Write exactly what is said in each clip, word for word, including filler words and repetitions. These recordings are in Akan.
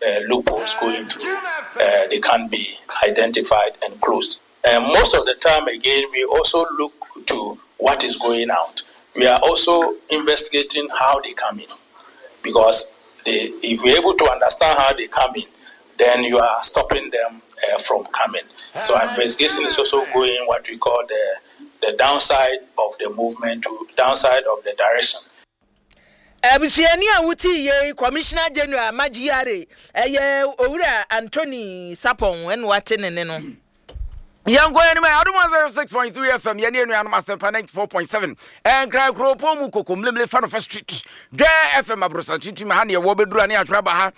uh, loopholes going through, uh, they can be identified and closed. And most of the time, again, we also look to what is going out. We are also investigating how they come in, because they, if we're able to understand how they come in, then you are stopping them uh, from coming. So investigation is also going what we call the, the downside of the movement to downside of the direction. Abusiani awuti ye Commissioner General Magiare eye owura Anthony Sapon en watene ne no. Yango anyway, Aduma zero six point three F M, Yeni Anu Masempa ninety-four point seven. And Cry Kropo Muko, Mlimle Fan of a Street. There F M Abrosa, Chitimahani, Wobedurani, Atrabaha,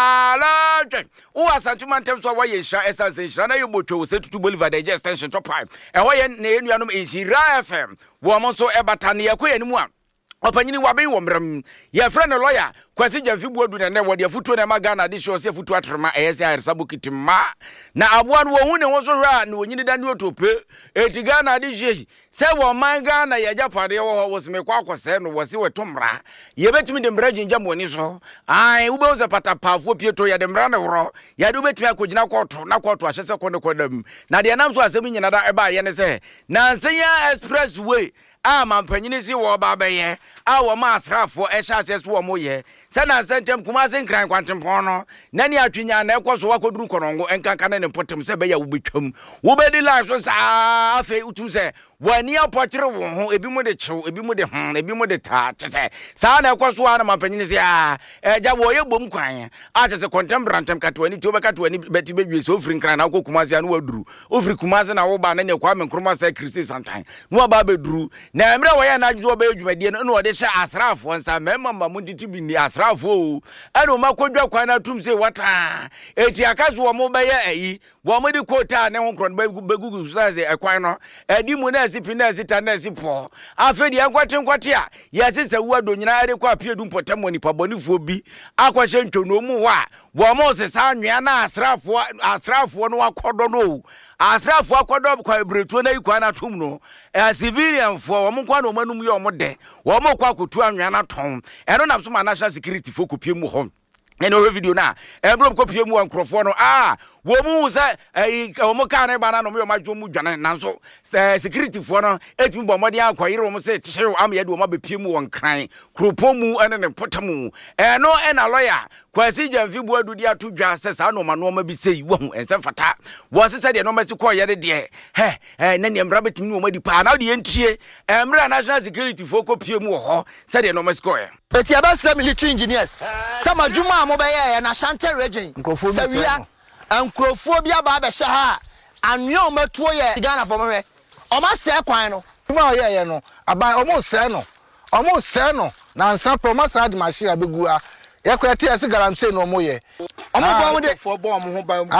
Ah, who are Santuman Temps of Wayesha, S S H, Rana Yoboto, set to Bolivar, digest extension top five. And Wayan Neyanum is Ira F M, Wamoso Ebatani, Yakwe and one. Opanyini wabe womram ye friend lawyer kwasi jamfibu odu na wode futuo na magana de show se futuo atrema ese aresabu kitima na aboa no hu ne ho so hwa na onyini da ne otope etiga na de hye se wo manga na ye japade wo wo se mekwa akose no wo se wetomra ye betimi de mra ginjam woni so ai ube wo se patapafo pieto ye de mra ne woro ye de betimi akogina kwoto na kwoto ahye se kone kodam na de nam so asem nyina da eba ye ne se na nsenya expressway a mampanyini si wo ba beye a wo ma asrafo e sha ases wo mo ye se na sentem kuma se nkran kwantempon no na ni atwenya na ekoso wakoduru konongo enkanka na ne potem se be ya wo betwam wo be di life so sa afi utum se wani apokire wo ho ebi mo de chew ebi mo de hm ebi mo de ta chese sa na ekoso a na mampanyini si a eja wo ye bom kwan a chese contemporantem katwani ti obeka twani beti bedwe so ofri nkran na kokuma se na waduru ofri kuma se na wo ba na ne kwa menkroma se Christy Santan no ba beduru na emre wo ya na adwo ba edwumadie no no de hye asrafo nsa mema mamu titi bi ni asrafo eno makodwa kwan na tum se wata eti akaso wo mo ba ya ayi wo mo di kota ne ho kron ba gugu saze ekwan no edi mu na asipi na asita na asipo afedi enkwate enkwate a ya sese wo do nyina ade kwa pie du mpotam woni pabonifo bi akwahye ntwono mu wa wo mo se sa nwea na asrafo asrafo no akodo no asrafo akodo kwa bretuo na ikwa na tum no a civilian for wo mo kwa no manum ye wo de wo mo kwa kotu anwea na ton eno na so ma national security fo kopie mu ho eno video na ebro kopie mu ankrofo no ah wo mu se eh wo mo ka ne ba na no me madwo mu dwane nanso security fo no etimi bo mode akoyire wo mo se tsew am ye de wo ma be pie mu won kran kropo mu ene ne potamu eno ena lawyer kwasi jamfibu adu dia to dwa se sa no ma no ma bi sei wo hu ense fata wo se se de no ma ti ko ye de de he eh na ne mra betimi wo ma di pa na de yentie emra national security fo ko pie mu ho se de no ma score eti abasa military engineers sama dwuma mo be ye na Shante region sawia ankrofo bia ba be hye ha anwe o matuo ye Ghana for me o ma se kwan no ma ye ye no aban o mo se no o mo se no na nsa promasa de machine abegu a ye kwete ese garamse no mo ye o mo bo mo de fo bo mo ho ban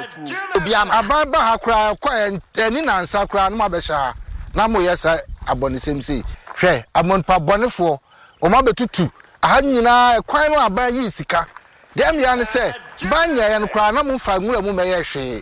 obi ama aban ba ha kra kwa eni na nsa kra no ma be hye ha na mo ye sa abonisem si hwe amonpa bonefo o ma betutu aha nyina kwan no aban yi sika dem ya ne se banya ya no kra na mo fa nwura mu meye hwe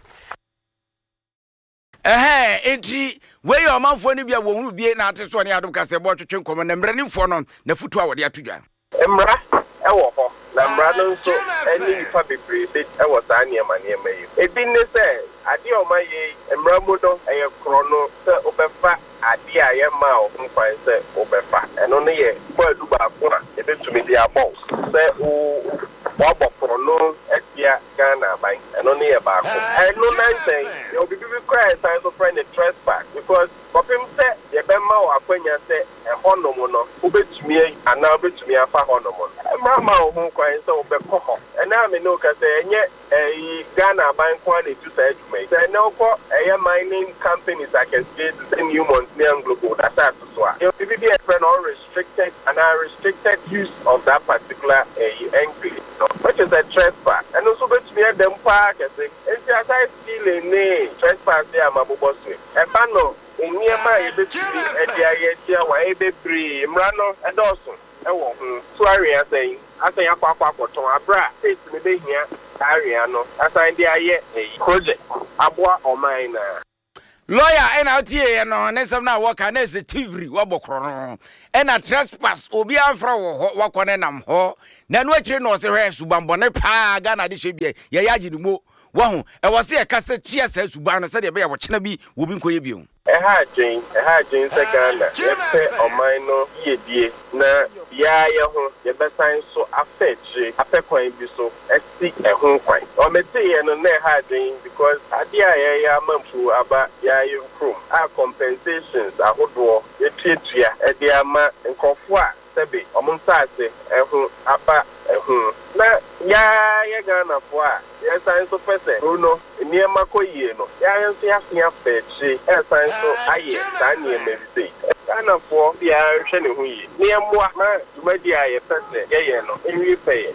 ehe enti we yo manfo ni bia wo huru bie na ateso ne adum kase bo twetwe nkomo na mranimfo no na futu a wode atudwa emra ewo ho na mra no so eni ifa bebre be ewo sa ne ma ne ma yi ebi ne se ade o ma ye emra mu no eye kro no se obefa ade a ye ma o nkwan se obefa eno ne ye bo adu ba ko na e betumi dia bo se o Bobo Prono, Etia, Ghana, by and only about. I know nothing. You'll be required to find a trespass because for him said, the Bema or Aquania said, a honomono, who bet me and now bet me a far honomon. And Mamma, who cries so becoho. And now I know because and yet a Ghana bank quantity to say to me. There no for a mining companies I can see the same humans near global that are to swap. You'll be a friend or restricted and I restricted use of that particular enclave. Which is a trespass. And also, bet me at them park and say, it's just I steal a name. Trespass there, my boss. And Pano, in near my baby, and the idea why a baby, Mrano, and Dawson. Oh, sorry, I say, I say, a papa for Tom Abra, face me here, Ariano, as I dare yet a project, Abwa or mine. lawyer and out here no nesam na work and is tivri wabokro and a trespass obi afra wo wakone nam ho na no akire no se hwe subambone pa ga na de hwebie ye yaji du mo wo e wo se e kasa tia sa suban no se de be ya wo chena bi wo bi nkoye bio e ha jin e ha jin se Ghana e pe oman no yedie na ya ye ho ye be san so afetre apekwan bi so esi e ho kwan o mete ye no na e ha jin because ade a ye ya mamfu aba ya ye krom a compensations ahodo etuatua e de ama nkofo a sebe omunsase ehu apa ehu na ya ya Ghana fo a ya san so pese no niema koyie no ya yenso ya fia fechi e san so aye san niema bi Ghana fo bia hwe ne hu yi niemwa ma dumadi aye pese ye ye no enwi peye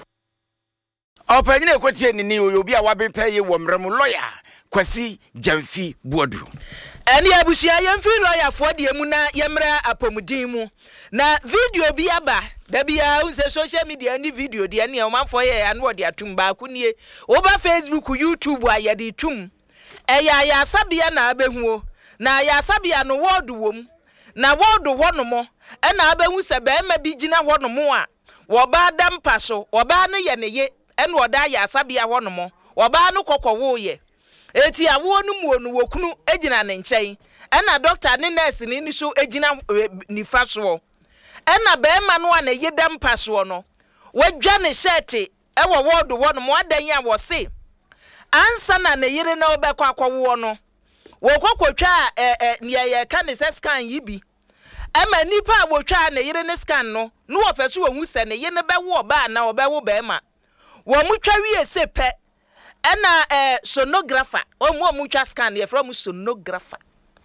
opanyine ekotie ni ni obi a wabe peye wo mrem lawyer Kwasi Jamfi Buodu Eni abusia yemfi lawyer fo de mu na yemra apomudin mu na video bi aba da bia unse social media ni video de ne o manfo ye anu de atum ba ku nie oba Facebook YouTube a ye de tum eya ya sabia na abehu na ya sabia no word wom na word ho no mo e na abehu se be ma bi gina ho no mo a wo ba dam paso wo ba no ye ne ye e no da ya sabia ho no mo wo ba no kokkowo ye eti awo no mu onu wokunu ejina ne nkyɛn ɛna doctor ne nurse ne ni so ejina nifa so ɛna be ma no a ne yedam paso no wadwa ne shirt ɛwɔ word wo no mo adan ya wo se ansa na ne yire na obekɔ akɔwo no wo kokotwa eh ne ye ka ne scan yi bi ɛma nipa a wotwa ne yire ne scan no no wo pɛso wo hu se ne ye ne bɛwo ba na obɛwo be ma wo mutwa wie se pɛ Ena eh sonographer o mo mu twa scan ye from sonographer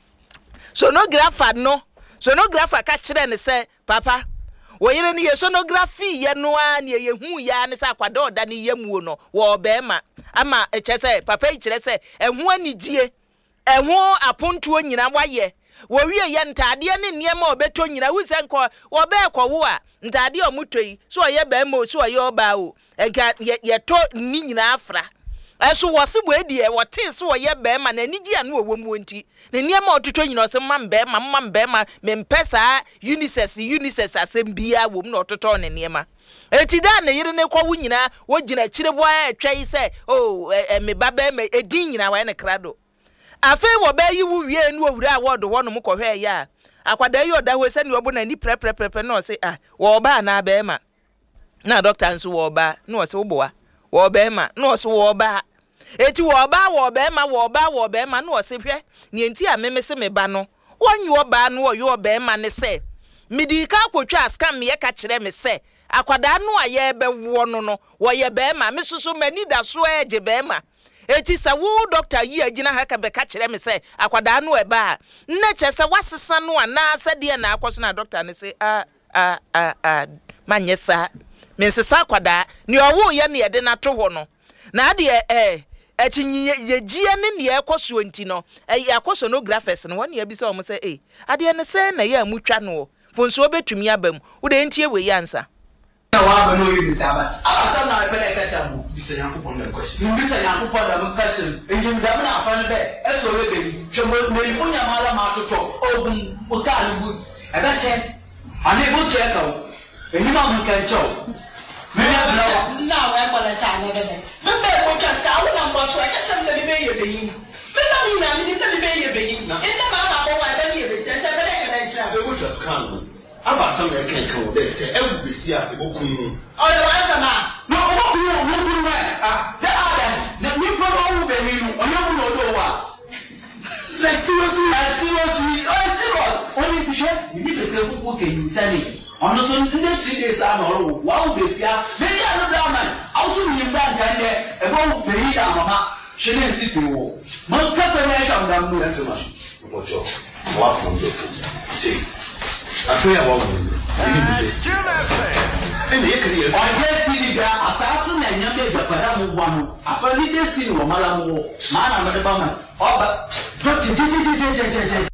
sonographer no sonographer ka kire ne se papa wo yire ne ye sonography ye no a ne ye hu ya ne se akwada oda ne yamuo no wo be ma ama e che se papa i kire se ehu anigye ehu apontuo nyina waye wo wie ye ntade ne niema obeto nyina hu se nko wo be ekwo a ntade o mutoi so ye be ma o so ye oba o ega ye to ni nyina afra Eso wose boedi e wote so ye be ma na nigi anu owo mu nti ne niema ototo nyina ose ma mbe ma ma mbe ma me mpesa unisex unisex asem bia wo mu na ototo ne niema eti da ne yire ne kwawu nyina wo gina kire bo a twai se oh me baba me edin nyina wa ne krado afi wo ba yi wu wie nu owura award wo no mu kohwe ya akwada yi oda ho se ne obo na ni pre pre pre no se ah wo ba na be ma na doctor nso wo ba no se wo bo wa wo be ma no se wo ba eti wo ba wo be ma wo ba wo be ma no se hwe ne enti a memese me ba no wonyo ba no wo yo be ma ne se midi ka kwotwa scam me ka kire me se akwada no a ye be wo no no wo ye be ma me susu mani da so eje be ma eti sa wo doctor yi agina ha ka be ka kire me se akwada no e ba nna che se wasesa no a na se de na akwaso na doctor ne se a a a a manyesa me se sa akwada ni owo ye ne ye de na to ho no na de eh Echi ye gie ne ne ekoso nti no e akoso no graphers no won ye bi se o mo se eh ade ne se na ye amutwa no fonso obetumi abam wo de ntie we yansa na wa ba no yi bisaba abasa na be na kacha mu bisa yakupon na kwashi bisa yakupon na mun kashi enjim da mun afan be eso we be hwe mo me unya mala ma toto ogun o ka ni but e be se ani but ye ka o eni ma mun kan cho me ya na na wa ko la cha ne be me be ko cha ska wo na mo cho cha cha me be ye be yin me na ni na mi na be ye be yin na enda ma ma ko wa be ye be se se be de ka nchira be ko cha ska no aba sam e kan kan o be se e wu be si a e bokun mu o ye wa sa na no o bokun wo wo kun wa ah de adam na mi ko wo be ni no o ye wo no do wa like seriously like seriously oh serious only to show you need to say who can you send it ono so nde three days am oro wa wo be sia me ya no blaman auto ni mba kan de e bo be yi da mama shene nsi ti wo man ka se na sha mda mu nse ma mo cho wa ko ndo see afi ya wa wo ni be sia ene ye kri o destiny da asase na nya be japada mu wa no afa ni destiny wo mala mu ma na me ba ma o ba do ti ti ti ti ti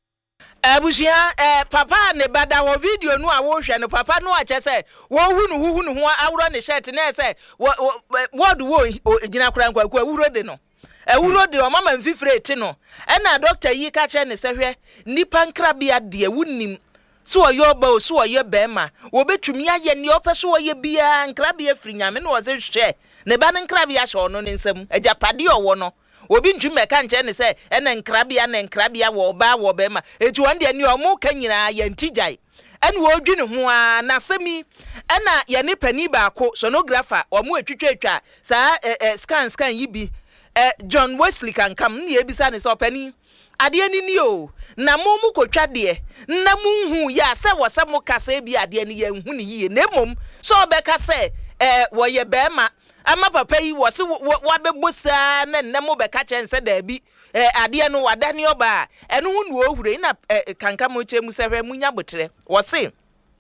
Abushia eh papa ne bada wo video no a wo hwe no papa no a chese wo hunu hunu ho awro ne shirt na se wo word wo gina kura nkwa kwa wuro de no ewuro de o mama mfifire ti no e na doctor yi ka che ne sehwe nipa nkrabia de wunim so oyo ba so oyo bema wo betumi aye ne opeso oye bia nkrabia firi nyame no wo se hwe ne ba ne nkrabia hwe no ne nsam ajapade owo no obi ntwume ka nche ne se ene nkrabia ne nkrabia wo ba wo bema etu won de ne omo ka nyina ya ntijai ene wo dwene ho a na semi ena ye ne pani ba ko sonographer omo etwetwa etwa sa scan scan yi bi John Wesley kan kam ne ebisa ne so pani ade ni ni o na mo mu kotwa de na mu hu ya se wo se mo kasa bi ade ni ye hu ni yie na mom so obeka se eh wo ye bema ama papa yi wo se wa bebosa na na mo beka chense da bi eh ade no wada ne oba eno hu no ohure na kanka mo chemu se hwe munya botre wo se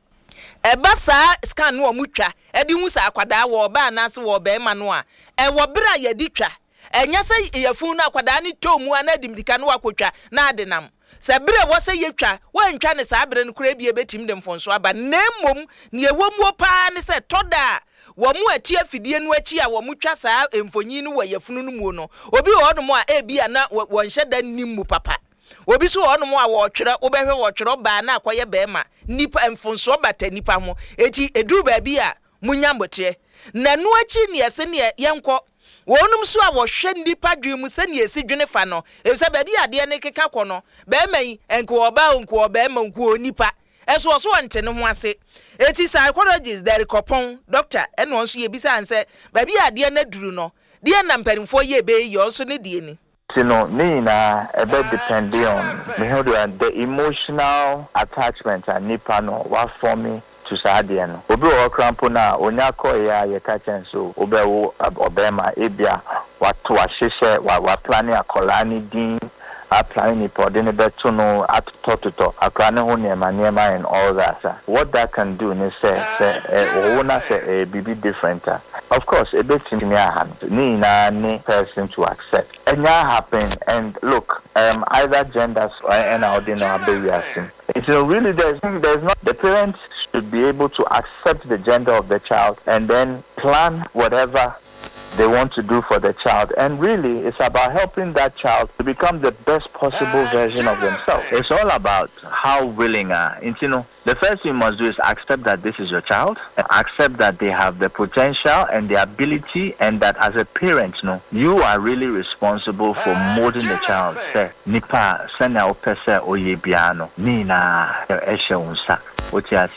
eba sa scan no mo twa ade hu sa akwada wo ba na se wo bema no a e wo bra ye di twa enya se yefun na akwada ni tomu anadim dika no akotwa na adenam se bere wo se yetwa wantwa ne sa bere no kura bie betim dem fonso aba nemmom ne ewom pa ne se toda wo mu ati afidie no achi a wo mu twa sa emfonyi no wo yefunu no mu no obi wo no mo a ebia na wo nhye da nimmu papa obi so wo no mo a wo twere wo behwe wo twere ba na akoye beema nipa emfonso bata nipa ho eti edu ba bia munyambote na no achi ne ese ne yenko wonum so a wo hwe nipa dwemu se ne esi dwene fa no e se ba bia de ne keka kɔ no beema yi enko oba onko obeema onko nipa eso so wante ne ho ase eti psychologist there kopon doctor eno nso ye bisa anse ba bia de na duru no de na mperimfo ye be ye nso ne de ni no me na a bit depend on me how do the emotional attachment and nipa no what for me to sadie no obi o krampo na onya ko ya ye ka chen so obewo obema ebia watu ahyehyɛ wa plan akola ni din a plan ni podene beto no atototo akra ne ho ne manema and all that sir. What that can do ne say say o na say bibi different of course a bit in your hand ni na ni person to accept and that happen and look um either genders or an ordinary baby it's really there's there's not the parents should be able to accept the gender of the child and then plan whatever they want to do for the child. And really, it's about helping that child to become the best possible version of themselves. It's all about how willing are. And, you know, the first thing you must do is accept that this is your child, and accept that they have the potential and the ability, and that as a parent, you know, you are really responsible for molding the child. Say, nipa sena opese oye biano, nina eshe unsa. What you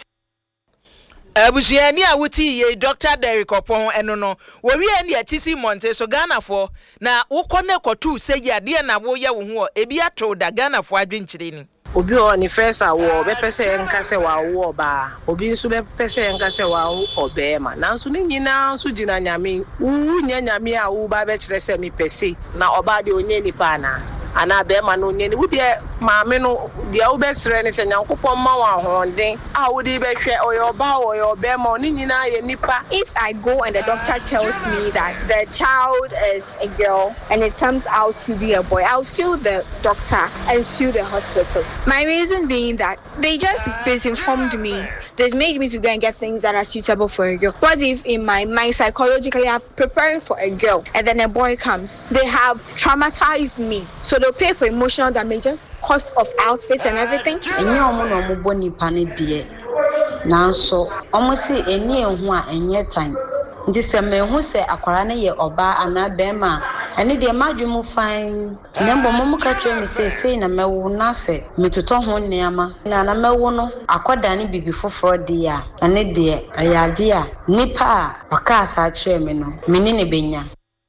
Abusiani awuti ye Doctor Derrick Opon eno no wo wi ene atisi monte so Ghana fo na wo kone kotu seyi ade na wo ye wo ho ebi ato da Ghana fo adwenkyire ni obi o ni first awo be pese enka se wa wo ba obi nso be pese enka se wa obema nanso ni nyina nso gina nyame wu nya nyame a wo ba be kire se mi pese na oba de onye ni pa na ana be ma no nyeni wo de maame no de wo be sere ne se nyankopon ma wa honden a wo de be hwe oyo ba oyo be ma ni nyina ye nipa. If I go and the doctor tells me that the child is a girl and it comes out to be a boy, I'll sue the doctor and sue the hospital. My reason being that they just misinformed me. They made me to go and get things that are suitable for a girl. What if in my mind psychologically I'm preparing for a girl and then a boy comes? They have traumatized me. So they'll pay for emotional damages, cost of outfits and everything. Enye omo no mo boni pane die. Nanso, omo se eni ehu a enye time. Nti se me hu se akwara ne ye oba ana bema. Ene de madwemu fan. Nembo mo muka twa me se sei na mewu na se metoto ho neama. Na na mewu no akoda ne bibi foforo de ya. Ene de ayade a nipa a waka asa twa me no. Meni ne benya.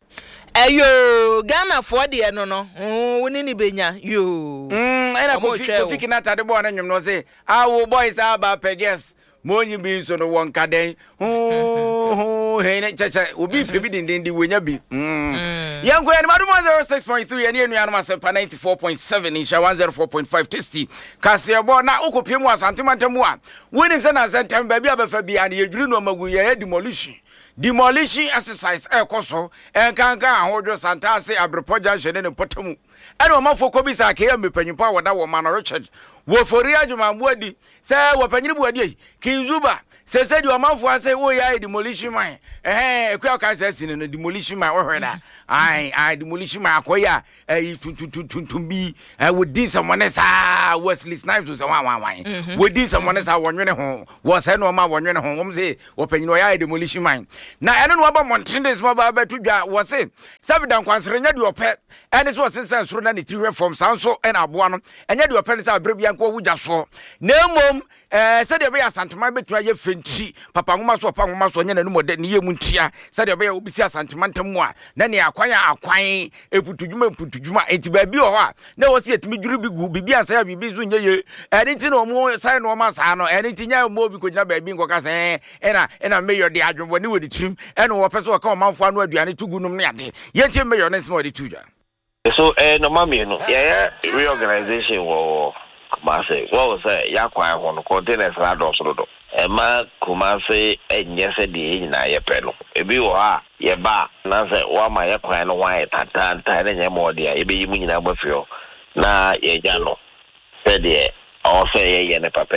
Ayo Ghana for de no no woni ni benya yo mm ena kofi kofi kinata de bo na nwom no say ah wo boys aba peges monyi bi so no won kaden hu hu he ne chacha obi pe bi dindin di wonya bi mm yanko ya madu zero six point three ene enu anuma sempa ninety-four point seven insha one oh four point five testy kase bo na okopie mu asantema ntamu a wonim se na asantam ba bi abafa bi an ye dwuru no magu ye demolition demolition exercise e koso en kanka ahojo santase abrepoja hye ne potamu ene omafo kobisa ke ya mepanyimpa woda wo man Richard wo fori adwuma buadi se wo panyiri buadi Kinzuba se se di omafo ase wo ya demolition man eh ekwa ka se sine no demolition man wo hweda ai ai demolition man akoya eh tuntuntuntum bi eh wo di someone sa Wesley Snipes so wan wan wan wo di someone sa wonwene ho wo se no ma wonwene ho wom se wo panyiri ya demolition man na ene no aba Montreal ma ba ba tudwa wo se sabidan kwansere nya di opet ene so sense soro na ne tiri from sanso ene aboa no enya di opet sa brebia nko wugya so na emom eh said be asantuma betua ye fenti papa ngoma so papa ngoma so nya na numode ne ye muntia said be obisi asantuma ntam a na ne akwan akwan eputudwuma eputudwuma enti ba bi ho a na wo se etimi dwuru bi gu bibi ansa ya bibi so nya ye eni ti no mo sai no ma sa no eni ti nya mo bi ko gyina ba bi nko ka se ena ena mayor de adwon ne wo de trim ena wo pese wo ka o manfo anu aduane tugunum ne ade ye ti mayor ne smo de tuja so eh no ma me no yeah reorganization wo Kumase, what was a yakwa on containers rados rodo. Emma Kumase and yes a day in a peno. A biwa, ye ba, Nancy, one my yakwa and white, tatan, tiny modia, a be in a buffalo. Na ye jano. Said ye, or say ye and a papa.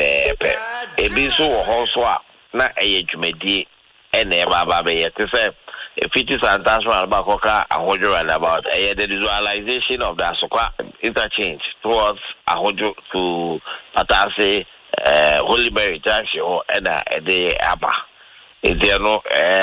A bisu or swap, not a jumedi, and a baba yet to say. If it is a transfer about Coca, I hold you about uh, the visualization of the Soka interchange towards Ahojo to Patase, uh, Holy Mary Junction, and uh, the Abba. If there no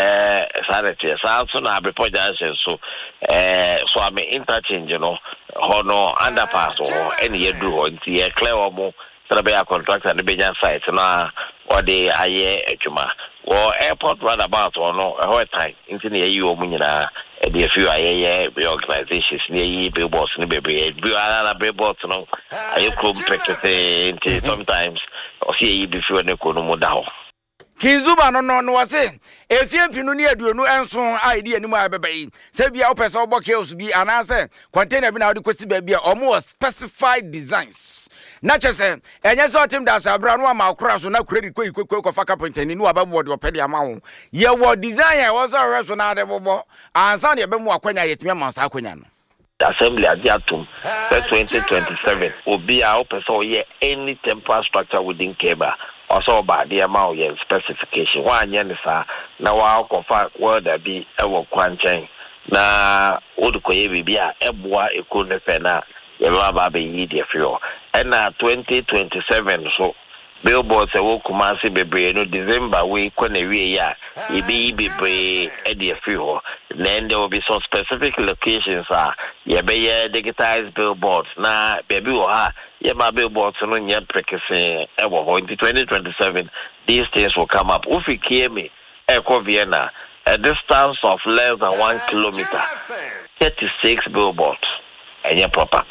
sanity, Samson, I be junction, so uh, so I may interchange, you know, or no underpass or any year do, and see a clear or more. Be contract and the Benjamin site now or the aye ejuma or airport roundabout or no a whole time into the you munina the few aye organizations near ye billboards in the baby billboards no I club practice sometimes or see ye before the kono down. Kinzuba no no no wase efie mpinu ne aduonu enso idea ni mu abebai se bia opese obokels bi anase container bi na odi kwesi ba bia omo specified designs na chese enye so tim da sabra no ma akora so na credit ko ko ko fa carpenter ni no ababo de opede ama wo ye wo design e wo so reso na de bobo ansa ne be mu akwanya yetime ma sa akwanya no assembly adiatum twenty twenty-seven obi a opese o ye any temporary structure within Keba also ba the amount of specification one yen sa na wa kofa word bi e wo kwanchen na odukoye bibia eboa ekonu fe na ye ba ba be yi de fio and na twenty twenty-seven so billboards e wo Kumasi bebre no December we kwana wie ya e be bebre e de fio then there will be some specific locations ah ye be ye digitized billboards na baby wo ha ye ma billboards no nya prekese e wo in twenty twenty-seven these things will come up if you hear me e ko Vienna a distance of less than one kilometer thirty-six billboards and ye proper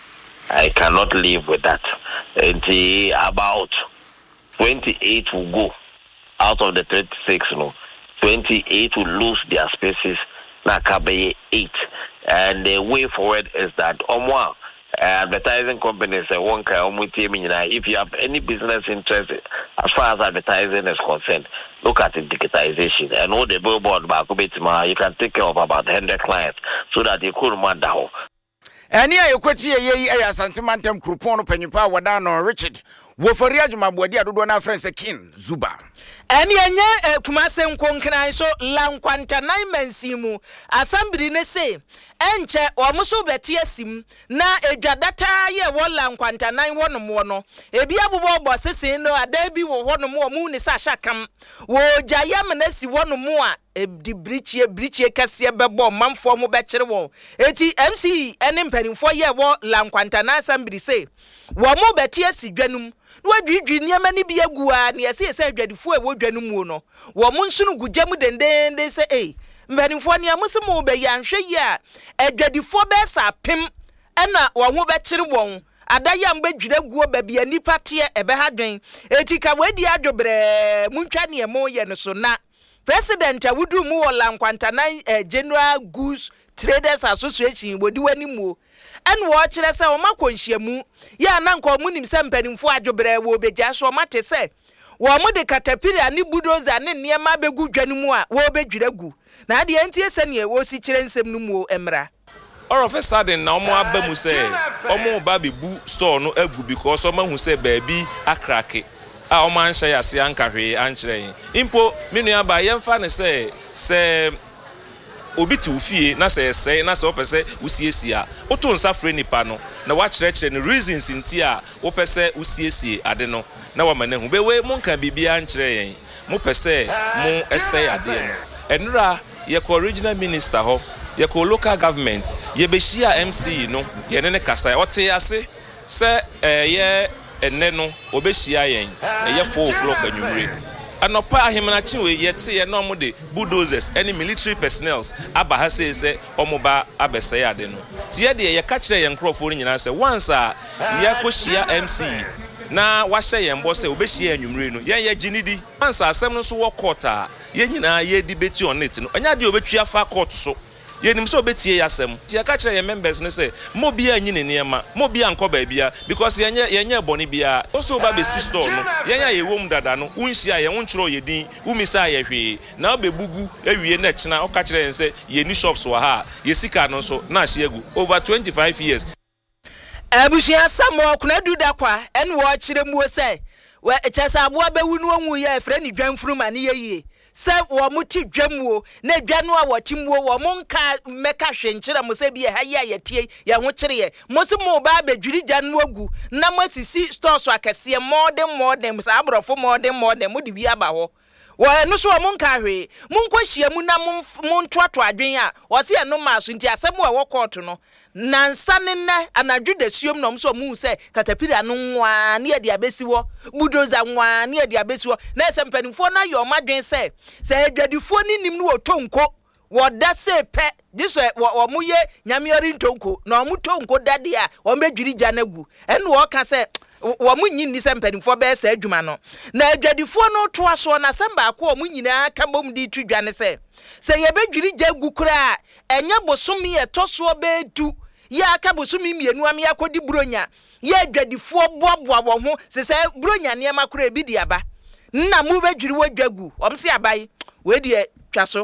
I cannot live with that until about twenty-eight will go out of the thirty-six no twenty-eight will lose their spaces na kabe eight and the way forward is that omwa uh, advertising companies uh, one kind of if you have any business interest as far as advertising is concerned look at the digitization and all the billboard back you can take care of about one hundred clients so that you could man down. Eni ayekwati ye ye asantimantem krupon no panyimpa wada no Richard wo fori adwuma boadi adodo na friend King Zuba eni enye Kumase nkonkran so lankwanta nine mensimu assembly ne se enche omuso beti asim na edwadata ye wo lankwanta nine wonom wo no ebi abubo obo sesen no ada bi wo honom wo mu ni sa hyakam wo jayam na si wonom a di brichie brichie kase bebo manfo mo be kire wo eti M C ene mpanimfo ye wo lankwanta na assembly se wo mo beti asi dwanum no adwidwi niam ni bi agu a ne yese yese adwadifo e wo dwanum mu no wo mo nsunu gujam dendende se eh mpanimfo ne amusimo be yanhwe yi a adwadifo be sa pem ena wo ho be kire won adayam be dwira guo ba bia nipa te e be hadwen eti ka wadi adwobre muntwa ne mo ye no so na President Awudu mu wala nkwanta nine uh, General Goods Traders Association bodi wani mu en wo kire se o makonhyiamu ya na nko mu nim se mpanimfo adwobre wo begya so mate se wo mo de caterpillar ni bulldozer ne niema begu dwane mu a wo bedwira gu na de entie sene wo si kire nsem no mu emra all of a sudden na omo aba mu say omo ba bebu store no agu because omo hu say baabi akrake a omo anhye yase ankahwe ankyerɛ impo menu aba yemfa ne say say obi ti ufie na say say na say opese usiesia oto nsa frɛ nipa no na wa kyerɛkyerɛ ne reasons nti a opese usiesie ade no na wa mane hu bewe mo nka bibia ankyerɛ yen mo pese mo ɛsɛ ade no enra ye ko regional minister ho ye ko local government ye be shia M C no ye ne ne kasa ote ase se ye enne no obehia yen ye four o'clock anwumre anopa ahemna chinwe ye te ye no mo de bulldozers any military personnel aba ha say say omoba abesɛ ade no tie ye de ye ka kire ye nkrofo nyina say once a ye ko shia M C na wahye ye mbo say obehia anwumre no ye ye ginidi once asɛm no so wo court a ye nyina ye debate on it no anya de obetwa fa court so ye nim so betie yasem tie ka kire ye members ne say mo bia nyine niema mo bia nkoba bia because ye nye ye nye boni bia also ba be sister no ye nya ye wom dada no unhia ye wonkyero ye din umisa ye hwe na obebugu awie na kina o ka kire ye say ye ni shops wa ha ye sika no so na hye egu over twenty-five years abushia samo kuna duda kwa en wo kire mu say we chesa abo be wunu onwu ye frɛ ni dwanfuru ma ne ye se wo muti dwamuo na dwanu a wotimwo wo monka meka hwenkyere mo se bi ha ye ayetie ye ho kyere ye mo se mo ba badwiri dwanu agu na mo sisi store so akese modern modern sa abrofo modern modern mo de bi aba ho wo no so mo nka hwe mo nkohia mu na mo ntoato adwen a wo se no ma so nti asem wo wo court no nansa ne na anadwu da siom no so mu se caterpillar no nwa ne de abesi wo bulldozer nwa ne de abesi wo na sempanifo na yo madwen se se adwadifo ni nim no otonko wo da se pe diso wo mu ye nyamiori ntonko na mu tonko dade a wo bedwiri gya na gu ene wo ka se wo mu nyin ni sempanifo be se adwuma no na adwadifo no to aso na semba akọ wo mu nyina ka bom di tudwa ne se se ye bedwiri gya gu kura enya bosomi e toso be du ya aka bosomi mienu am ya kodi bronya ya adwadifo boaboa wo ho se se bronya ne ma kura bi di aba na mu bedwiri wadwagu om se abai we di twa so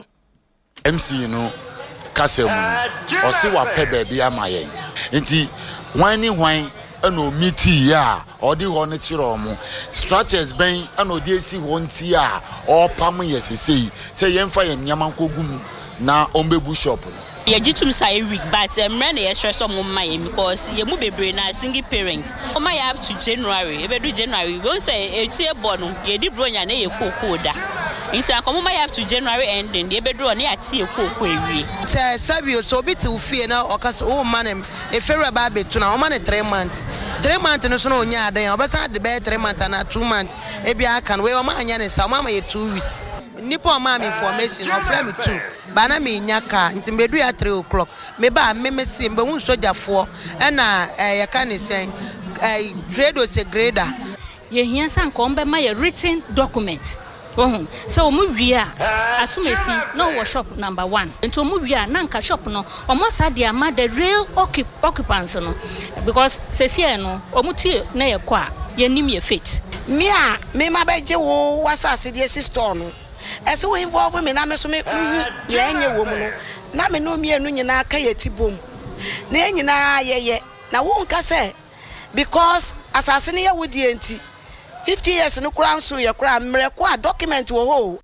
M C no kasem o se wa pe ba bia mayen nti hwan ni hwan ano miti ya odi ho ne kire omo structures ben ano di esi ho nti a o pam yesesei se yemfa yem nyama nkogum na ombebu shop no ye jitum say week but emre na ye stress omo my because ye mu bebre na single parent o my up to January e be do January won say etie bo no ye di bronya na ye kokoo da nti akomo my up to January ending ye be do na ya tie kokoo ewie say sabio so bit ufie na okasa o manem e fere ba betu na o man three months three months no so no nya adan obesa de be three months na two months e bia kan we o ma anya ne sa o ma ye two weeks nipo o ma information o frame two bana me nyaka nti medu ya three o'clock me ba me me sim be hu sojafo e na ye ka ne sen eh grade o se grader ye hia san ko mbe ma ye written document ohun so mu wia asumesi no wo shop number one nti mu wia na nka shop no omo sa dia ma the real occupants no because sesie no omu tie na ye kwa ye nim ye fit me a me ma beje wo wasase de sister no ese we involve me na me so me ye enye wo mu no na me no mienu nyina aka ye tibom na enyina yeye na wo nka se because asase ne ye wodi enti fifty years no kura nso ye kura mre kwa document wo ho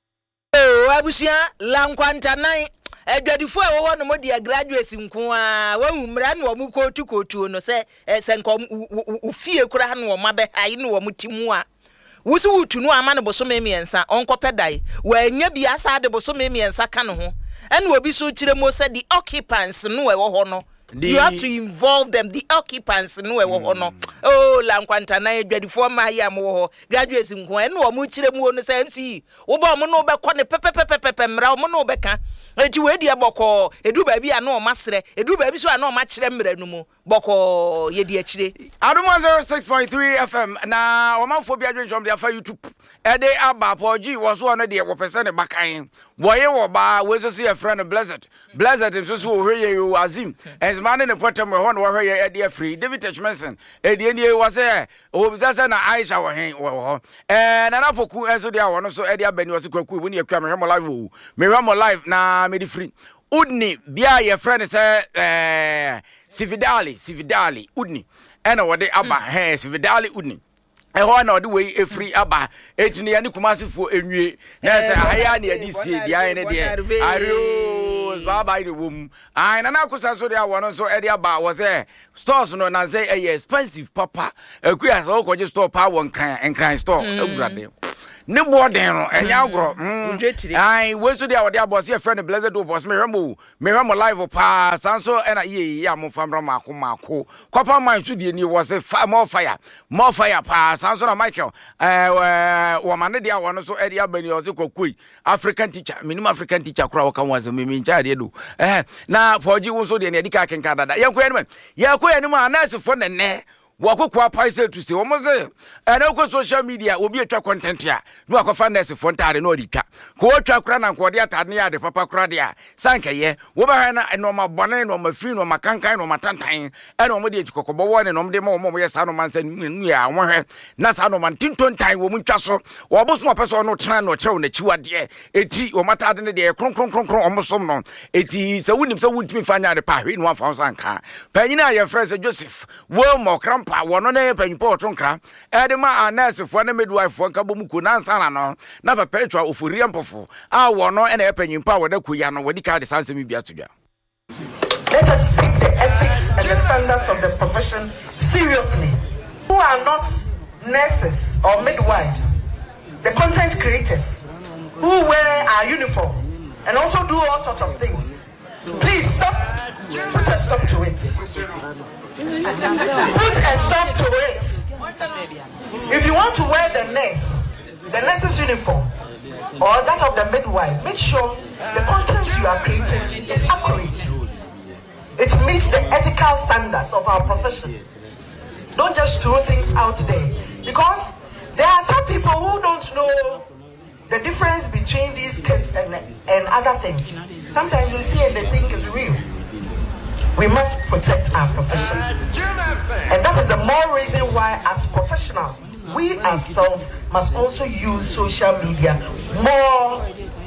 oh abusia lankwanta nan adwadifo e wo no mo dia graduates nko a wahu mra na wo mu kotu kotu no se se nko ufie kura na wo mabe hai na wo mutimu a wusu wutu no ama ne bosome miensa onkopedai wanya bi asa de bosome miensa ka no ho ene obi so kire mo se the occupants no e wo ho no you have to involve them the occupants no e wo ho no oh lankwanta na adwadifo ma ya mo ho graduates nko ene wo mu kire mo no se M C wo ba mo no be kɔ ne pepepepepe mra mo no be ka enti we dia boko edu ba bi ana o masre edu ba bi so ana o ma kire mra no mu boko ye di akire Adoma zero six point three F M na o manfo bi adwenjom dia fa YouTube e dey aba poji wo so no de wo pese ne bakan wo ye wo ba we so see a friend Blessed Blessed so so wo hwe ye Azim ezmane ne potem ho no wo hwe ye e dey free David Techmanson e dey nie wo say o bi say na Aisha wo hen wo ho eh na na poku enso dia wo no so e dey abani wo se kwaku wo ne akwa me hwe mo live wo me hwe mo live na me di free Udni bia ye friend say eh Sividali Sividali Udni ena wode aba he Sividali Udni e ho na wode we efri aba etini ya ne kumasifo enwie na say ahaya ne adi sie bia ne de ayo baba ide wom ai na na kusa so de awono so e de aba wo say stores no na say e expensive papa akuya so ko je store pa won kran enkran store agurade ne boden no enya agro ai we so dia wode abo se friend Blessed do boss me hwemo me hwemo live pa sanso ena ye ya mo famra mako mako kopa man so die ni wo se more fire more fire pa sanso na Michael eh wo mane dia wono so area bani o se kokoi African teacher minimum African teacher kura wo kan wazo me me ncha de do eh na poji wo so de ne dika kenka dada yanko enum yanko enum anase fo ne ne wakokwa paise to say omoze ana ko social media obi etwa content ya no akofa nurse fo ntare no oditwa ko otwa kura na nkode atade ya de papa kura de a sanka ye wo ba na no ma bone no ma fi no ma kankan no ma tantan ana omo de etikokobo wo ne no de ma omo ye sa no man sa nu ya wo hwe na sa no man tintontan wo mu ntwa so wo bo so person no tena no kyerew na chiwa de eti wo mata de de kron kron kron kron omo som no eti sa wunim sa wuntimi fanya de pa hwe no afa sanka panyina ye friend Joseph wo mo kram pa wono na panyipo otonkra edema anase fo na midwife fo nka bomuko na ansana no na perpetua ofori empofo a wono na epanyimpa woda kuya no wodi ka de sansemi bia tudwa. Let us take the ethics and the standards of the profession seriously. Who are not nurses or midwives, the content creators who wear our uniform and also do all sorts of things. Please stop. Put a stop to it. Put a stop to it. If you want to wear the nurse, the nurse's uniform, or that of the midwife, make sure the content you are creating is accurate. It meets the ethical standards of our profession. Don't just throw things out there, because there are some people who don't know the difference between these kids and, and other things. Sometimes you see and they think it's real. We must protect our profession. And that is the more reason why, as professionals, we ourselves must also use social media more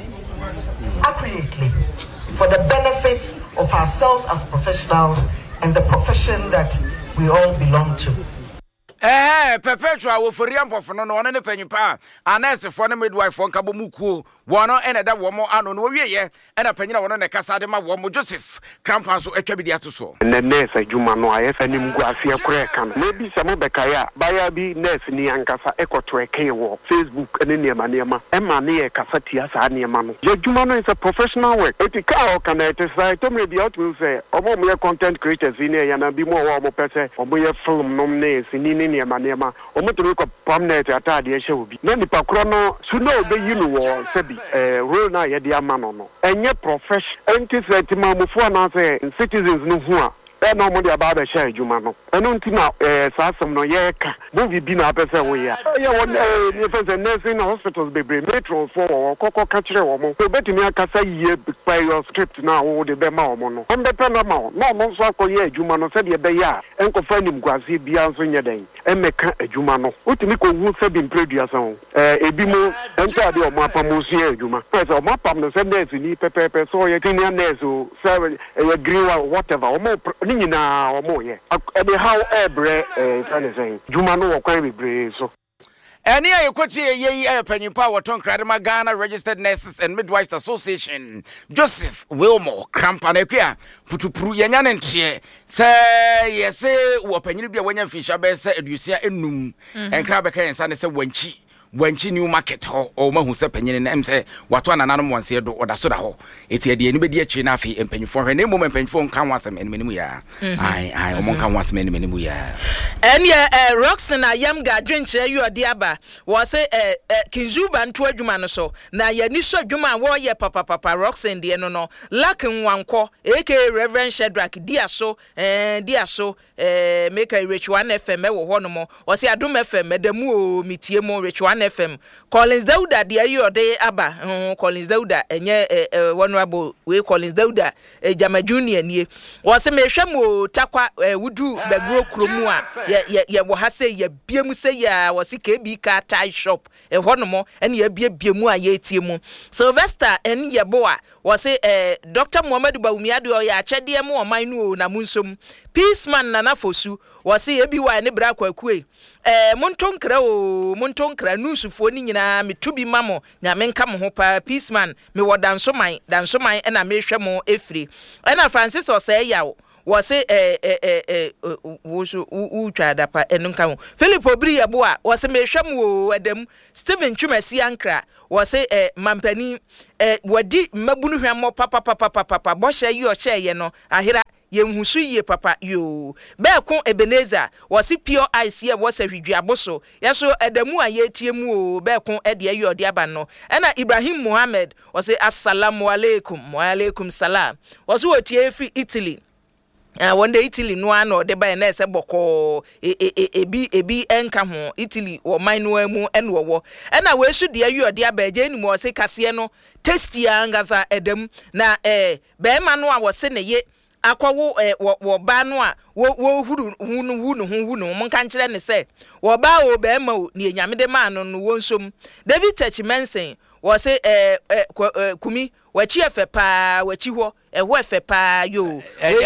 accurately for the benefits of ourselves as professionals and the profession that we all belong to. Eh perpetua wo foriam pofo no no ne panyimpa anese fo ne midwife fo nka bomukuo wono ene da wo mo ano no wieye ena panyina wono ne kasa de ma wo mo Joseph Krampa so etwa bi dia to so ne nurse adwuma no ayefa nim guase akora kan na bi se mo bekaya baya bi nurse ni ankasa ekoto eke wo Facebook ne ne ma ne ma e ma ne kasa tia sa ne ma no je adwuma no is a professional work etika o kan et say to me bi out will say omo mo content creators ni ya na bi mo wo mo pese omo ye film no ne sini niema niema omotoro ko permanent atade ehye obi na nipa kro no suno obeyi no wo sebi eh role na ye de ama no no enye profession anti mamufo na say citizens no hu a e na mo de aba ba sha adwuma no eno nti na eh saasem no ye ka movie bi na apese wo ya ye won ni fense nursing hospitals bebre metro for kokko ka kire wo mo obetimi akasa yiye by your script na wo de be ma wo no on be pena ma no mo so akoye adwuma no se de be ya enkofa nim gwaze bia nso nye den emeka adwuma no otimi ko hu se bi producer on eh ebi mo enta de o mo apam so adwuma pese o mo apam no se nurse ni pepepe so ye tinia nurse o se ye green whatever o mo nyina o mo ye e how ebre eh tane say juma no wo kwan bebre so eni ayekoti yeyi ayepanyimpa woton kradema Ghana Registered Nurses and Midwives Association Joseph Wilmore Krampa na kwa putupuru yenya ne ntie se yese wo panyini bia wanya fisha be se adusia enum enkra be kan sa ne se wanchi wanchi new market ho o mahu se panyine na em se wato anananom wonse do oda so da ho eti de ni be di akyi na afi empanyifo hwe na emu empanyifo nka ho asem enimenimu ya ai ai o mo nka ho asem enimenimu ya ene eh Roxen ayam ga dwenkyere yu ode aba wo se eh Kinzuba nto adwuma no so na ya ni so adwuma wo ye papa papa Roxen de no no lakin wanko aka Reverend Shadrack diaso eh diaso eh make a Rich one F M wo ho no mo wo se Adom F M medamu o mitie mo Rich one F M Collins Dauda de yu ode aba Collins Dauda enye honorable we Collins Dauda Jama Junior nie wo se mehwem o takwa wudu bagro kromu a ye ye wo ha se ye biemu se ya wo se K B car tie shop e honomo ene ye bie biemu a ye tie mu Sylvester en ye bo a wo se eh Doctor Muhammad Bawumia de o ya akyede mu o man no na munsom Peaceman Nana Fosu wo se ye bi wa ne bra kwakue eh montonkra o montonkra nusufo ni nyina metubi mamo nya menka mo ho pa Peaceman me wo dansoman dansoman ena mehwe mo efri ena Francis o se yawo wo se eh eh eh wo so u twa dapa enunka ho Philip Obri yebo a wo se mehwe mo edam Stephen Twumasi ankra wo se eh mampani eh wadi mabunu hwammo papa papa papa bo hye yi o hye ye no ahira yenhusu yie papa yo be ko Ebenezer wo se pure ice ye wo se hwidwaboso yeso edamu a ye tie mu o be ko ede ye ode aba no ena Ibrahim Mohammed wo se assalamu alaikum wa alaikum salam wo se wo tie fi Italy Uh, one day Italy no ano de ba na ese boko e e ebi ebi enka ho Italy wo man no mu ene wo e na we su de ayi ode abaje ni mo se kase no tasty angaza edem na eh be ma no a wo se ne ye akwawo eh wo ba no a wo huru hunu hunu hunu mo kan kire ne se wo ba o be ma o ni enyame de ma no no wo nsom David Techmensen wo se eh kumi wachi efe pa wachi ho eho efe pa yo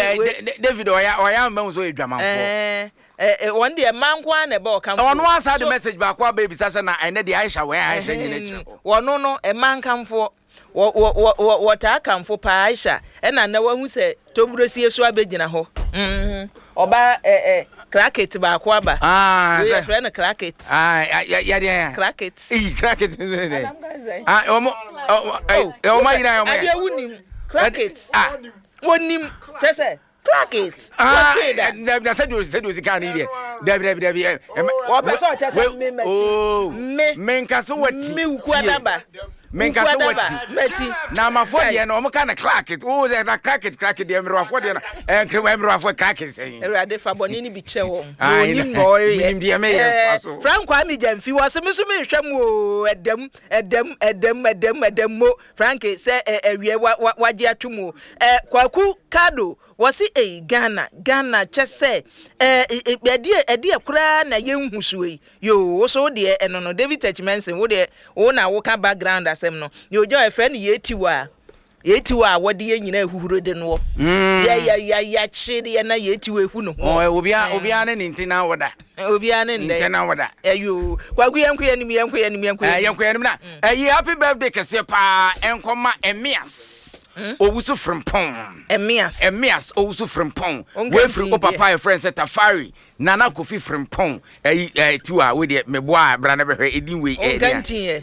David oya oya ma so edwamanfo eh eh one day mankwa na be o kan ono answer the message ba kwa baby sasa na ene de Aisha we Aisha nyine chiro wono no e mankamfo wo wo wo wota kamfo pa Aisha e na na wahu se toburosie so abegina ho mhm oba eh eh cracket ba kwa ba ah we friend cracket ah ya ya ya cracket eh cracket ah omo eh o ma yina o ma ade wunim cracket ah wonim chese cracket ah da said you said you can hear da da da bi o person chese me meti oh me nka so wati me ukwadaba menka so wati na mafo de no mo kana crack it oh they na crack it crack it de mrofo de na en krema mrofo crack it say erade fa boni ni bi che wo oni mo ye nim de me ye so Frank Kwame Jamfi wo se me so me hwam o edam edam edam edam edam mo Frank se ewie waje atumu eh Kwaku Kado wo se eh Ghana Ghana chese eh edi edi akura na ye nhusuwe yo wo so de eno no David Techmensen wo de wo na wo ka background asem no yo jo e friend ye tiwa ye tiwa wo de ye nyina ehuhuro de no ya ya ya ya chiri ya na ye tiwa ehu no oh obia obia ne ntina woda obia ne nde ntina woda ayo Kwagu yanku yanim yanku yanim yanku yanku yanim na eh happy birthday kese pa enkoma Emias Owusu Frimpong Emias Emias Owusu Frimpong we free o papa your friend Tafari Nana Kofi Frimpong eh eh tiwa we de meboa bra na behwe edin we eh Emias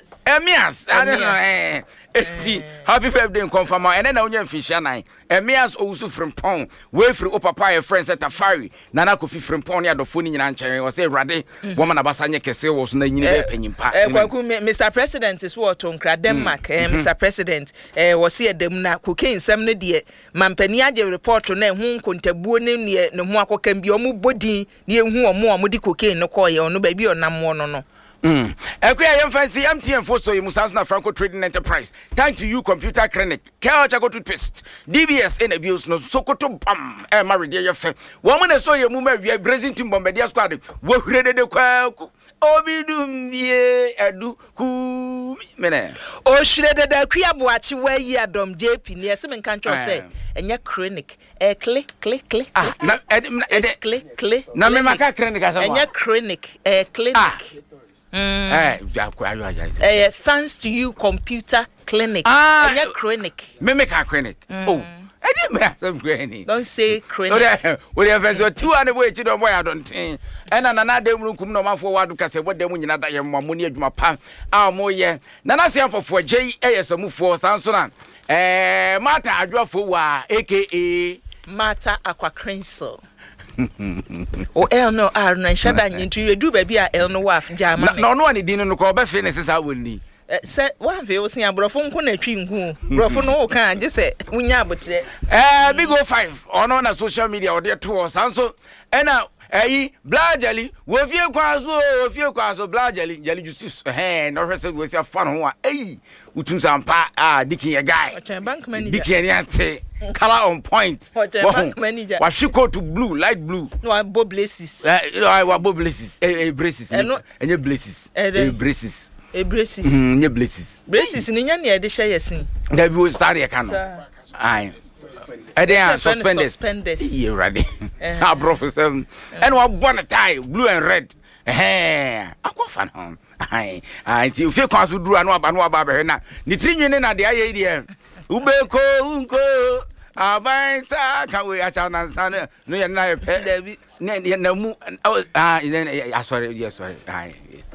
Emias I don't know eh eh happy birthday confirm and na onye fisha nine Emias Owusu Frimpong we free o papa your friend Tafari Nana Kofi Frimpong ya dofo ni nyina nkyere o say rade woman abasanye kese wo so na nyini be panyimpa eh Kwaku Mister President is what Tonkra Denmark eh Mister President eh wo se edem na cocaine sem ne de mampani age report na hu nkontabuo ne ne ho akokam bi o mu bodi ne hu o mu o mu di cocaine no koye ono ba bi onam no no Mm. Ekuya yemfancy M T N Foso Musansna Franco Trading Enterprise. Thank to you Computer Clinic. Care Chago toothpaste. D B S in abuse no Sokoto bam. Eh married ye fe. Woman so ye muma we brazing team bombardier squad. Wo rede de kwaku. Obidum ye adu ku mene. O shrede de kwa boachi we yi Adom J P ne se men kan tro say enya clinic. Eh click click click. Ah na eh click click. Na me maka clinic asama. Enya clinic. Eh clinic. Mm. Eh, jakwa ayo ayo. Eh, thanks to you Computer Clinic. Ah, Enya clinic. Me make a clinic. Mm. Oh. I didn't make some granny. Don't say cranny. We have as two and away to the way I don't think. And another room come no man for what to say what they win at your money at my pan. Ah, more yeah. Nana say for J A S move for Sanson. Eh, Marta, I draw for wa, aka Marta Aqua Cransel. Oh, El no, I don't know. Shadan into you do baby. El no wife, Jam. No, no one didn't know. But finish I will need. Say one of you saying, Brofon couldn't treat who. Brofon no can just say, we know, but eh, big go five on on a social media or their tour. Sanso, and now. Eh, blood jelly, with your quazo, with your quazo, blood jelly, jelly juice, eh, no rest with your fun one. Eh, Utum Sampa, ah, Dicky a guy, bank manager, Dicky and say, color on point. Bank manager, what she go to blue, light blue. No, I bob blesses. Eh, I want bob blesses, eh, braces, and your blesses, eh, braces, eh, braces, hm, your blesses. Braces in any the share, yes. There was sorry, I can't. Aye. And they are suspended. Suspended. You ready? Now, professor. And one one tie, blue and red. Eh, I go fan home. Aye, aye. You feel cause you do and what and what about her now? The thing you know, the idea. Ubeko, unko. Avanza, can we attend and son? No, you're not a pet. No, no, ah, then, sorry, yes, sorry. Aye.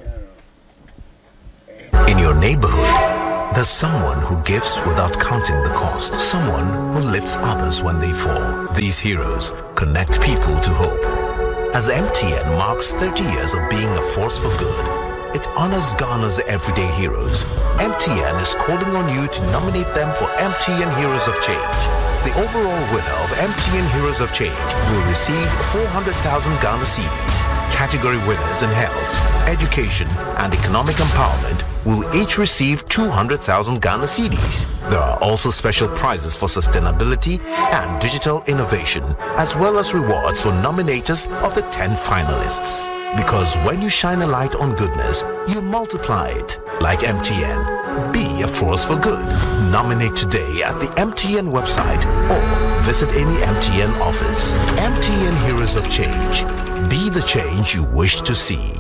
In your neighborhood, there's someone who gives without counting the cost. Someone who lifts others when they fall. These heroes connect people to hope. As M T N marks thirty years of being a force for good, it honors Ghana's everyday heroes. M T N is calling on you to nominate them for M T N Heroes of Change. The overall winner of M T N Heroes of Change will receive four hundred thousand Ghana cedis. Category winners in health, education, and economic empowerment will each receive two hundred thousand Ghana cedis. There are also special prizes for sustainability and digital innovation, as well as rewards for nominators of the ten finalists. Because when you shine a light on goodness, you multiply it. Like M T N, be a force for good. Nominate today at the M T N website or visit any M T N office. M T N Heroes of Change. Be the change you wish to see.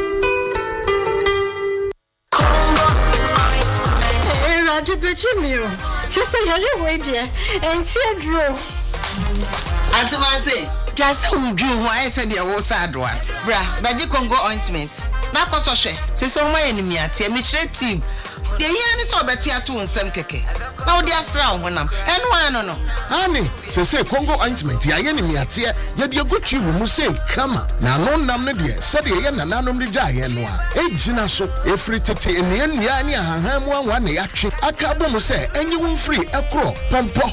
Just say you're waiting and teardrop. Until I say, just who drew why I said there was sad one. Bra, but you can go ointment. Not for such a say so my enemy at your mission team. The yan is over here too and some keke. Now they are strong when I'm and one no no. Honey, so say Congo ointment, your enemy at here, yet you good you must say, come on. Now no namne dear, said the yan and none of the giant one. Eh, Gina so, if free to take in the end, Yania, ham one one the action. I can't say, and you won't free a crow, pompo.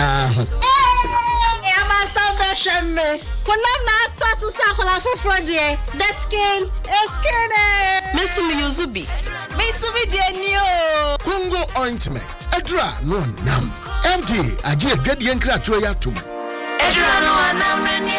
Salvation me. When I'm not to Sakola for Friday, the skin is skinny. Miss me Yuzubi. Miss me Genio. Congo ointment. Edra no nam. M D, I just get the encra to ya to me. Edra no nam.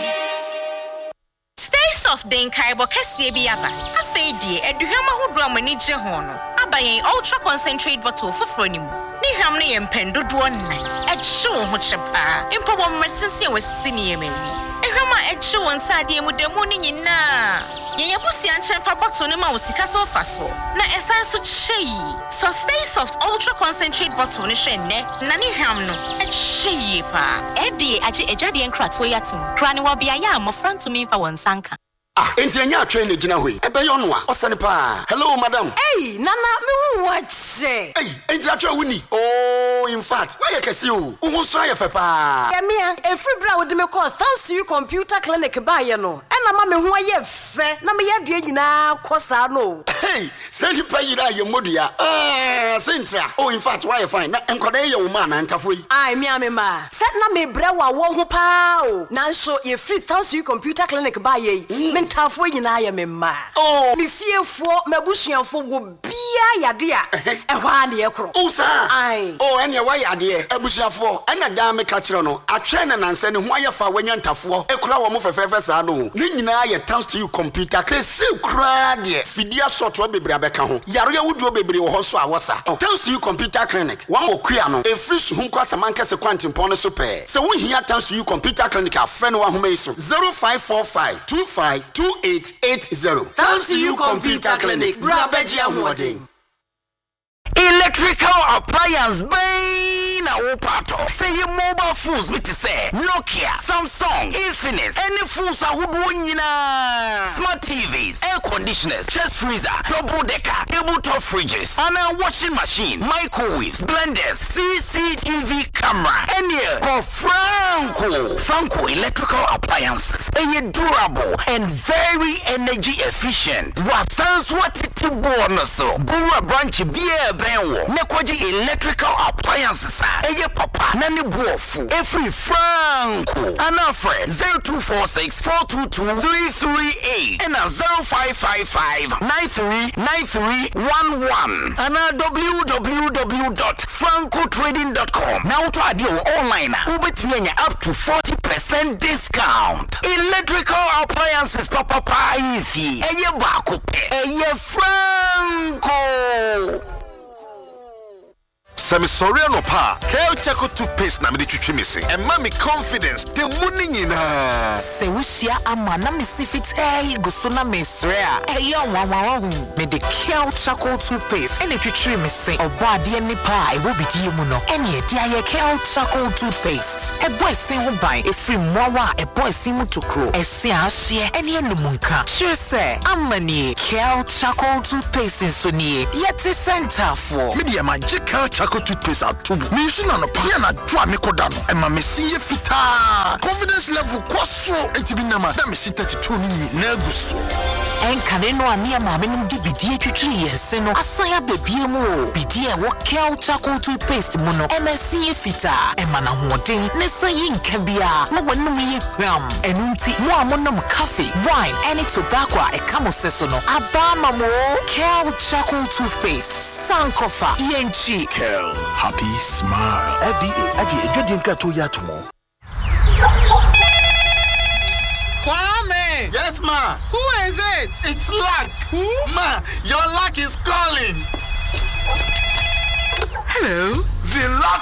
Stay soft, then Kaibo Cassia Biaba. A fade, Eduhama who drum and each hono. Abaye ultra concentrate bottle for Fronimu. Ni hamne empendo one night. Show what chapa. Improper medicine was senior maybe. A hama at show on Sadia with the morning in na. Ye pussy and champa box on a mouse, Casso Faso. Na essence such shay. So stay soft, ultra concentrate bottle on a shene. Nani hamno. And shay pa. F D A aji ejadi and cratswayatu. Cranny will be a yam of front to me for one sanka. Ah, enti anya train the jina hui. Ebe yonwa. Osane pa. Hello, madam. Hey, nana me what say? Hey, enti atwa wuni. Oh, in fact, why you kesi o? Uhu so aye fe pa. Yeah, me a free bra wo de me call thanks to you computer clinic ba ye no. E na ma me ho aye fe. Na me ye de nyina kosa no. Hey, say ni pa yira ye modua. Ah, sentra. Oh, in fact, why you fine? Na enkwada ye wo ma na ntafo yi. Ai, me me ma. Set na me bra wa wo ho pa o. Na so ye free thanks to you computer clinic ba ye. Tafo nyina ya me ma. Oh, me fiefo mabusuafo wo bia yade a ehwa na ye kro. Oh sir. Ai. Oh, ene wa yade abusuafo. Ana da me ka kire no. Atwe na nanse ne ho ayefa wanya ntafo. Ekura wo mo fefefe sa no. Ni nyina ye thanks to you computer. Kese kura de. Fidia software bebre abeka ho. Yaro ya wuduo bebre wo ho so awosa. Oh, thanks to you computer clinic. Wa mo kua no. E free su hu kwasa mankese kwantimpon no so pe. Se wo hia thanks to you computer clinic afre no wa homa iso. zero five four five two five two eight eight zero. Thanks to you computer clinic. Brabeji Amwoding. Electrical appliance bay na wo pato. Say your mobile phones with say Nokia, Samsung, Infinix, any phones ahodoɔ nyinaa. Smart T Vs, air conditioners, chest freezer, double decker, tabletop fridges, and a washing machine, microwaves, blenders, C C T V camera, and here call Franco. Franco electrical appliances. Are durable and very energy efficient. What sounds what it bonus so. Bura branch beer benwo. Nekwaji electrical appliances. Eye papa nani buofu. Every Franco. Anafre zero two four six four two two three three eight and a zero five five five nine three nine three one one and a w w w dot franco trading dot com. Now to add your online ubet up to forty percent discount. Electrical appliances papa pa ifi. Eye bako pe. Eye Franco. Semi sorry no pa. Kel Chaco toothpaste na me de twitwi me se. E ma me confidence de muni nyina. Se wushia ama na me sifit eh go so na me sre a. E yo wa wa hu. Me de Kel Chaco toothpaste e le twitwi me se. Oba de ni pa e wo bidi mu no. E ne de aye Kel Chaco toothpaste. E boy se ho ban e free mowa e boy se mu tokro. E se a hye e ne numunka. Sure say amani Kel Chaco toothpaste so nie. Yeti center for. Me de magical Chaco toothpaste atubu. Me use na no pa na dwa me koda no. E ma me siye fita. Confidence level kwaso enti bi na ma na me si thirty-two ni na guso. En kane no ani ma me nim di bidie twitwi yense no. Asaya bebie mu o. Bidie wo Kel Chaco toothpaste mu no. E ma siye fita. E ma na hoden ne sayi nka bia. Ma wonum yi hwam. Enunti mo amonom coffee, wine, any tobacco e kamo seso no. Aba ma mo Kel Chaco toothpaste. Sankofa Yenchi Kel happy smile. Adi adi ejodi nka to ya tomo. Kwame. Yes ma. Who is it? It's Luck. Who? Ma, your luck is calling. Hello. The Luck